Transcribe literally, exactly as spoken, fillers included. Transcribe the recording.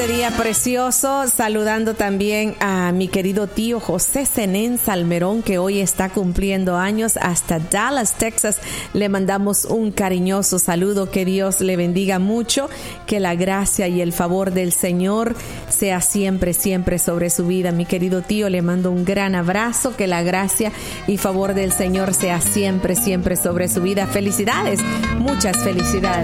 Día precioso, saludando también a mi querido tío José Zenén Salmerón, que hoy está cumpliendo años, hasta Dallas, Texas. Le mandamos un cariñoso saludo, que Dios le bendiga mucho, que la gracia y el favor del Señor sea siempre, siempre sobre su vida. Mi querido tío, le mando un gran abrazo, que la gracia y favor del Señor sea siempre, siempre sobre su vida. Felicidades, muchas felicidades.